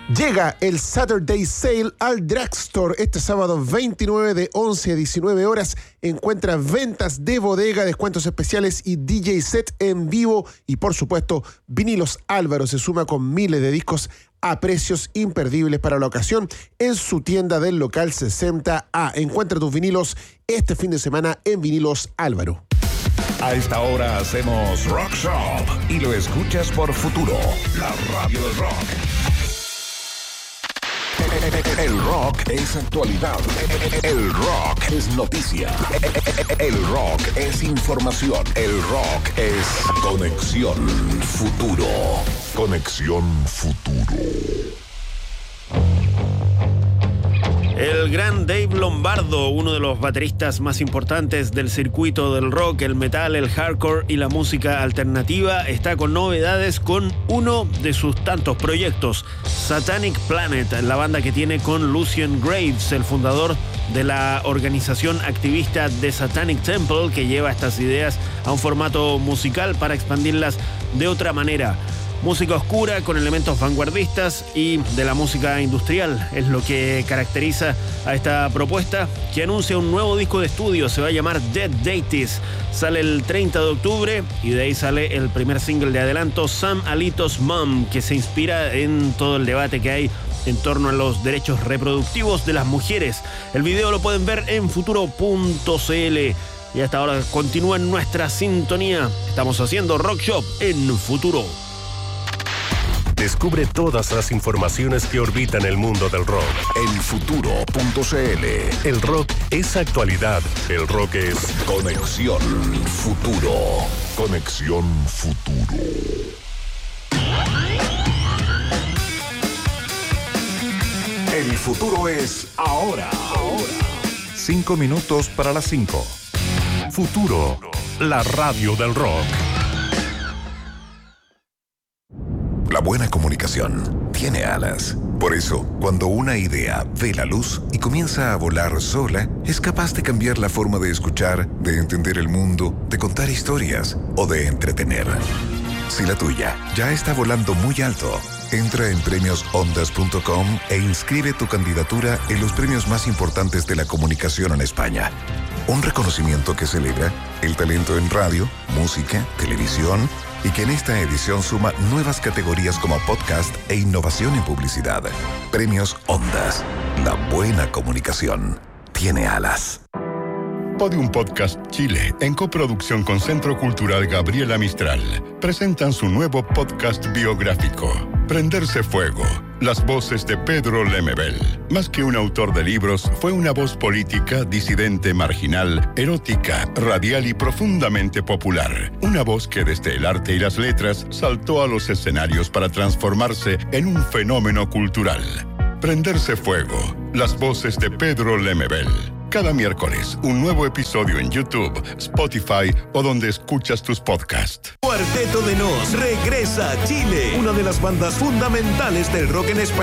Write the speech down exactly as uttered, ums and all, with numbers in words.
Llega el Saturday Sale al Drugstore este sábado veintinueve de once a diecinueve horas. Encuentra ventas de bodega, descuentos especiales y D J set en vivo. Y por supuesto, Vinilos Álvaro se suma con miles de discos a precios imperdibles para la ocasión en su tienda del local sesenta A. Encuentra tus vinilos este fin de semana en Vinilos Álvaro. A esta hora hacemos Rock Shop y lo escuchas por Futuro, la radio del rock. El rock es actualidad. El rock es noticia. El rock es información. El rock es Conexión Futuro. Conexión Futuro. El gran Dave Lombardo, uno de los bateristas más importantes del circuito del rock, el metal, el hardcore y la música alternativa, está con novedades con uno de sus tantos proyectos, Satanic Planet, la banda que tiene con Lucian Graves, el fundador de la organización activista The Satanic Temple, que lleva estas ideas a un formato musical para expandirlas de otra manera. Música oscura con elementos vanguardistas y de la música industrial es lo que caracteriza a esta propuesta, que anuncia un nuevo disco de estudio. Se va a llamar Dead Deities. Sale el treinta de octubre y de ahí sale el primer single de adelanto, Sam Alito's Mom, que se inspira en todo el debate que hay en torno a los derechos reproductivos de las mujeres. El video lo pueden ver en futuro punto c l. Y hasta ahora continúa en nuestra sintonía. Estamos haciendo Rock Shop en Futuro. Descubre todas las informaciones que orbitan el mundo del rock en futuro punto c l. El rock es actualidad. El rock es Conexión Futuro. Conexión Futuro. El futuro es ahora. Ahora. Cinco minutos para las cinco. Futuro, la radio del rock. La buena comunicación tiene alas. Por eso, cuando una idea ve la luz y comienza a volar sola, es capaz de cambiar la forma de escuchar, de entender el mundo, de contar historias o de entretener. Si la tuya ya está volando muy alto, entra en premios ondas punto com e inscribe tu candidatura en los premios más importantes de la comunicación en España. Un reconocimiento que celebra el talento en radio, música, televisión, y que en esta edición suma nuevas categorías como podcast e innovación en publicidad. Premios Ondas. La buena comunicación tiene alas. Podium Podcast Chile, en coproducción con Centro Cultural Gabriela Mistral, presentan su nuevo podcast biográfico, Prenderse Fuego, las voces de Pedro Lemebel. Más que un autor de libros, fue una voz política, disidente, marginal, erótica, radial y profundamente popular. Una voz que desde el arte y las letras saltó a los escenarios para transformarse en un fenómeno cultural. Prenderse Fuego, las voces de Pedro Lemebel. Cada miércoles, un nuevo episodio en YouTube, Spotify o donde escuchas tus podcasts. Cuarteto de Nos regresa a Chile, una de las bandas fundamentales del rock en español.